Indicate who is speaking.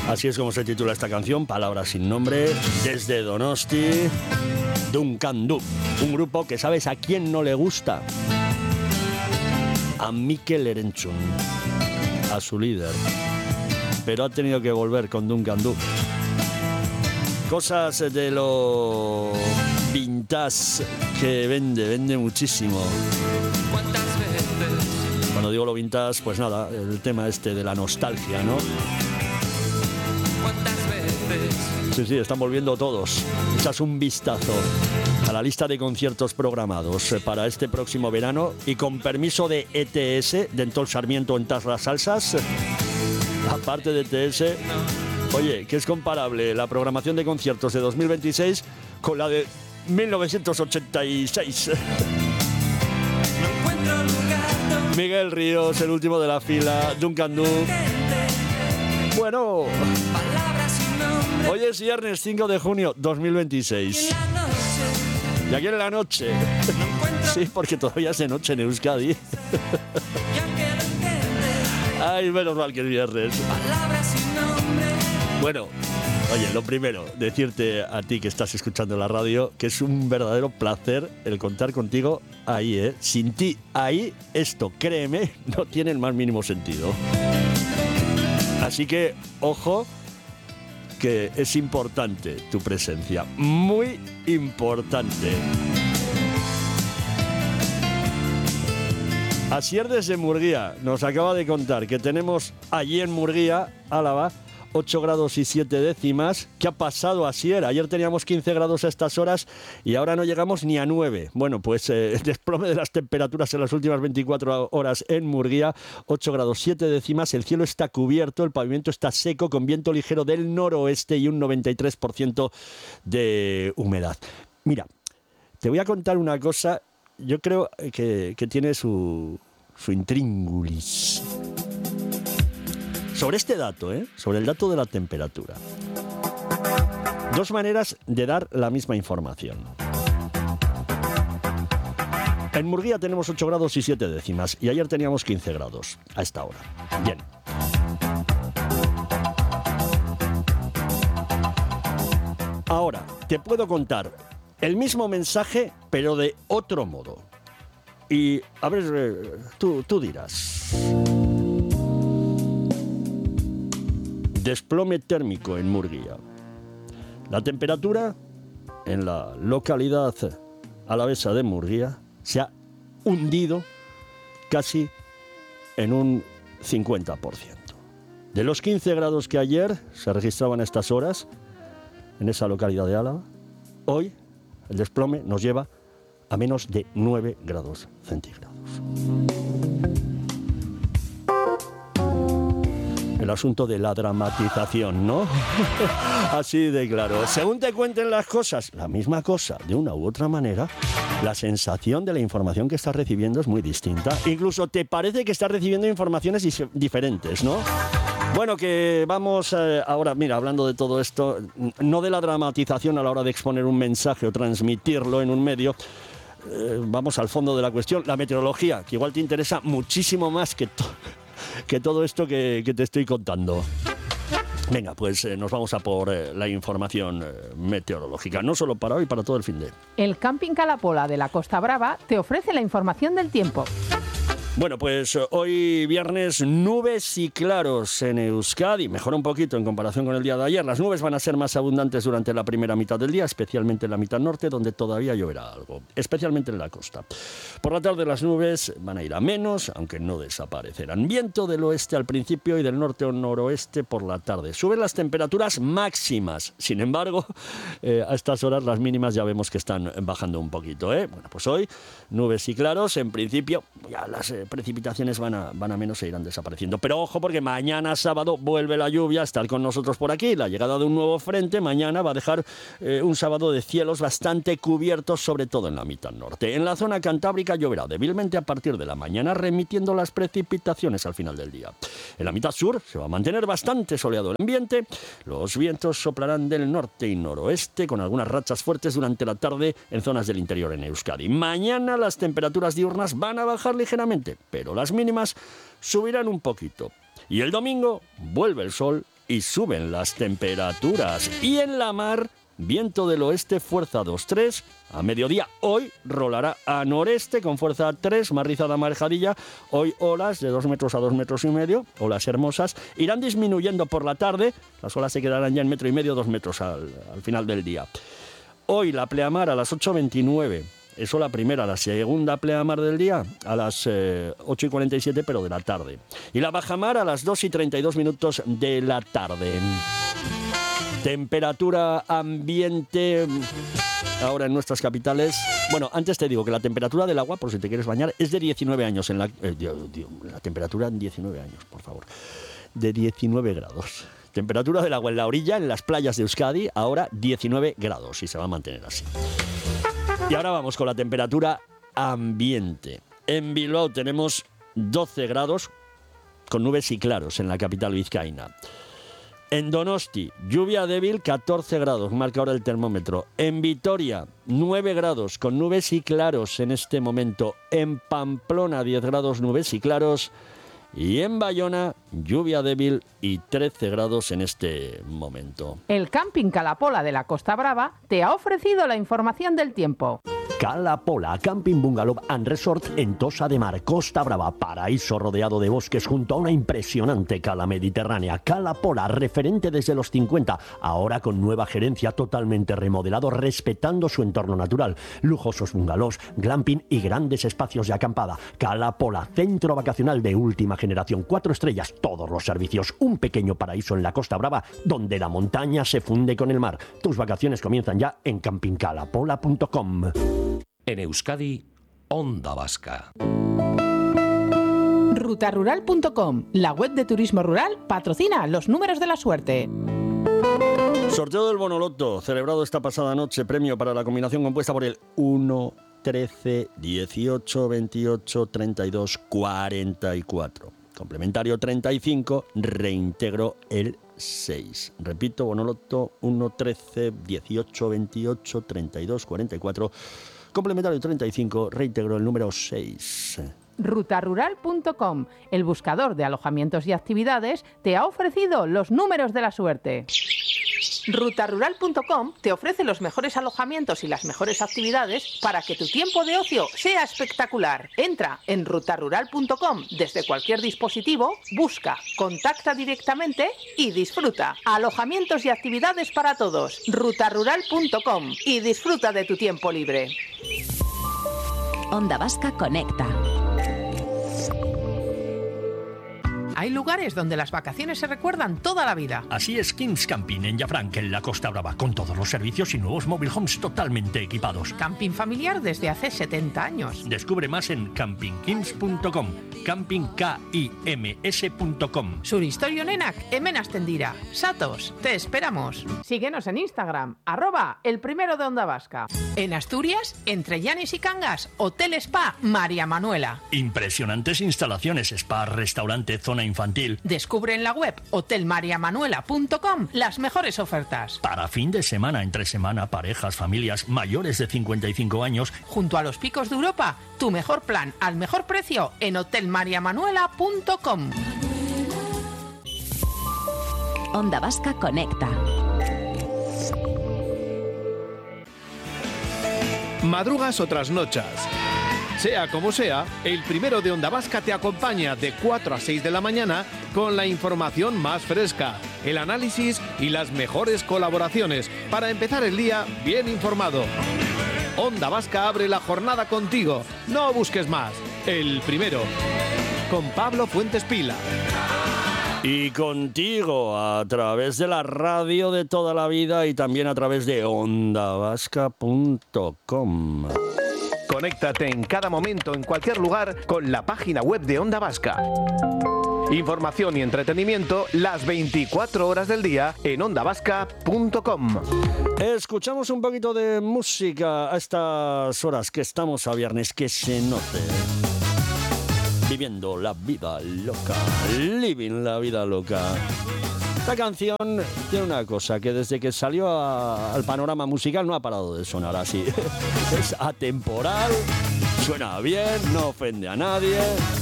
Speaker 1: Así es como se titula esta canción, Palabras sin nombre, desde Donosti, Duncan Du, un grupo que sabes a quién no le gusta, a Mikel Erentzun, a su líder, pero ha tenido que volver con Duncan Du. Cosas de lo vintage que vende muchísimo. Cuando digo lo vintage, pues nada, el tema este de la nostalgia, ¿no? Sí, están volviendo todos. Echas un vistazo a la lista de conciertos programados para este próximo verano y con permiso de ETS, de Entol Sarmiento en las Salsas. Aparte de ETS, oye, que es comparable la programación de conciertos de 2026 con la de 1986. Miguel Ríos, el último de la fila, Duncan Du. Bueno, hoy es viernes 5 de junio 2026. Y aquí en la noche. Sí, porque todavía es de noche en Euskadi. Ay, menos mal que es viernes. Bueno, oye, lo primero, decirte a ti que estás escuchando la radio que es un verdadero placer el contar contigo ahí, ¿eh? Sin ti, ahí, esto, créeme, no tiene el más mínimo sentido. Así que, ojo, que es importante tu presencia, muy importante. Asier desde Murguía nos acaba de contar que tenemos allí en Murguía, Álava, 8 grados y 7 décimas. ¿Qué ha pasado, Asier? Ayer teníamos 15 grados a estas horas y ahora no llegamos ni a 9. Bueno, pues desplome de las temperaturas en las últimas 24 horas en Murguía, 8 grados 7 décimas. El cielo está cubierto, el pavimento está seco con viento ligero del noroeste y un 93% de humedad. Mira, te voy a contar una cosa, yo creo que tiene su intríngulis. Sobre este dato, sobre el dato de la temperatura. Dos maneras de dar la misma información. En Murguía tenemos 8 grados y 7 décimas y ayer teníamos 15 grados a esta hora. Bien. Ahora, te puedo contar el mismo mensaje, pero de otro modo. Y, a ver, tú dirás... Desplome térmico en Murguía. La temperatura en la localidad alavesa de Murguía se ha hundido casi en un 50%. De los 15 grados que ayer se registraban a estas horas en esa localidad de Álava, hoy el desplome nos lleva a menos de 9 grados centígrados. El asunto de la dramatización, ¿no? Así de claro. Según te cuenten las cosas, la misma cosa, de una u otra manera, la sensación de la información que estás recibiendo es muy distinta. Incluso te parece que estás recibiendo informaciones diferentes, ¿no? Bueno, que vamos ahora, mira, hablando de todo esto, no de la dramatización a la hora de exponer un mensaje o transmitirlo en un medio, vamos al fondo de la cuestión, la meteorología, que igual te interesa muchísimo más que todo esto que te estoy contando. Venga, pues nos vamos a por la información meteorológica, no solo para hoy, para todo el fin de...
Speaker 2: El Camping Calapola de la Costa Brava te ofrece la información del tiempo.
Speaker 1: Bueno, pues hoy viernes, nubes y claros en Euskadi. Mejora un poquito en comparación con el día de ayer. Las nubes van a ser más abundantes durante la primera mitad del día, especialmente en la mitad norte, donde todavía lloverá algo, especialmente en la costa. Por la tarde las nubes van a ir a menos, aunque no desaparecerán. Viento del oeste al principio y del norte o noroeste por la tarde. Suben las temperaturas máximas. Sin embargo, a estas horas las mínimas ya vemos que están bajando un poquito, ¿eh? Bueno, pues hoy nubes y claros. En principio, ya las precipitaciones van a menos e irán desapareciendo. Pero ojo, porque mañana sábado vuelve la lluvia a estar con nosotros por aquí. La llegada de un nuevo frente mañana va a dejar un sábado de cielos bastante cubiertos, sobre todo en la mitad norte. En la zona cantábrica lloverá débilmente a partir de la mañana, remitiendo las precipitaciones al final del día. En la mitad sur se va a mantener bastante soleado el ambiente. Los vientos soplarán del norte y noroeste, con algunas rachas fuertes durante la tarde en zonas del interior en Euskadi. Mañana las temperaturas diurnas van a bajar ligeramente, pero las mínimas subirán un poquito. Y el domingo vuelve el sol y suben las temperaturas. Y en la mar, viento del oeste, fuerza 2-3. A mediodía, hoy rolará a noreste con fuerza 3, mar rizada, marejadilla. Hoy olas de 2 metros a 2 metros y medio, olas hermosas. Irán disminuyendo por la tarde, las olas se quedarán ya en 1,5 metros, 2 metros al final del día. Hoy la pleamar a las 8:29. Eso la primera. La segunda pleamar del día a las 8:47, pero de la tarde. Y la bajamar a las 2:32 de la tarde. Temperatura ambiente ahora en nuestras capitales. Bueno, antes te digo que la temperatura del agua, por si te quieres bañar, es de 19 años. La temperatura en 19 años, por favor. De 19 grados. Temperatura del agua en la orilla, en las playas de Euskadi, ahora 19 grados y se va a mantener así. Y ahora vamos con la temperatura ambiente. En Bilbao tenemos 12 grados con nubes y claros en la capital vizcaína. En Donosti, lluvia débil, 14 grados, marca ahora el termómetro. En Vitoria, 9 grados con nubes y claros en este momento. En Pamplona, 10 grados, nubes y claros. Y en Bayona, lluvia débil y 13 grados en este momento.
Speaker 2: El Camping Calapola de la Costa Brava te ha ofrecido la información del tiempo.
Speaker 3: Calapola, Camping Bungalow and Resort en Tossa de Mar, Costa Brava, paraíso rodeado de bosques junto a una impresionante cala mediterránea. Calapola, referente desde los 50, ahora con nueva gerencia, totalmente remodelado, respetando su entorno natural. Lujosos bungalows, glamping y grandes espacios de acampada. Calapola, centro vacacional de última generación, 4 estrellas, todos los servicios. Un pequeño paraíso en la Costa Brava, donde la montaña se funde con el mar. Tus vacaciones comienzan ya en campingcalapola.com.
Speaker 4: En Euskadi, Onda Vasca.
Speaker 2: Rutarural.com, la web de turismo rural, patrocina los números de la suerte.
Speaker 1: Sorteo del Bonoloto, celebrado esta pasada noche. Premio para la combinación compuesta por el 1, 13, 18, 28, 32, 44. Complementario 35, reintegro el 6. Repito, Bonoloto 1, 13, 18, 28, 32, 44. Complementario 35, reintegro el número 6.
Speaker 2: Rutarural.com, el buscador de alojamientos y actividades, te ha ofrecido los números de la suerte. Rutarural.com te ofrece los mejores alojamientos y las mejores actividades para que tu tiempo de ocio sea espectacular. Entra en rutarural.com desde cualquier dispositivo, busca, contacta directamente y disfruta. Alojamientos y actividades para todos. Rutarural.com y disfruta de tu tiempo libre.
Speaker 5: Onda Vasca Conecta.
Speaker 2: Hay lugares donde las vacaciones se recuerdan toda la vida.
Speaker 3: Así es Kings Camping en Llafranc, en la Costa Brava, con todos los servicios y nuevos mobile homes totalmente equipados.
Speaker 2: Camping familiar desde hace 70 años.
Speaker 3: Descubre más en campingkings.com, campingkims.com.
Speaker 2: Surhistorion Enak, hemen astendira. Satos, te esperamos. Síguenos en Instagram, @elprimero de Onda Vasca. En Asturias, entre Llanes y Cangas, Hotel Spa María Manuela.
Speaker 3: Impresionantes instalaciones, spa, restaurante, zona infantil.
Speaker 2: Descubre en la web hotelmariamanuela.com las mejores ofertas.
Speaker 3: Para fin de semana, entre semana, parejas, familias mayores de 55 años.
Speaker 2: Junto a los picos de Europa, tu mejor plan al mejor precio en hotelmariamanuela.com.
Speaker 5: Onda Vasca Conecta.
Speaker 6: Madrugas o trasnochas. Sea como sea, el primero de Onda Vasca te acompaña de 4 a 6 de la mañana con la información más fresca, el análisis y las mejores colaboraciones para empezar el día bien informado. Onda Vasca abre la jornada contigo. No busques más. El primero. Con Pablo Fuentes Pila.
Speaker 1: Y contigo a través de la radio de toda la vida y también a través de ondavasca.com.
Speaker 6: Conéctate en cada momento, en cualquier lugar, con la página web de Onda Vasca. Información y entretenimiento las 24 horas del día en ondavasca.com.
Speaker 1: Escuchamos un poquito de música a estas horas que estamos a viernes, que se note. Viviendo la vida loca, living la vida loca. Esta canción tiene una cosa, que desde que salió al panorama musical no ha parado de sonar así. Es atemporal, suena bien, no ofende a nadie.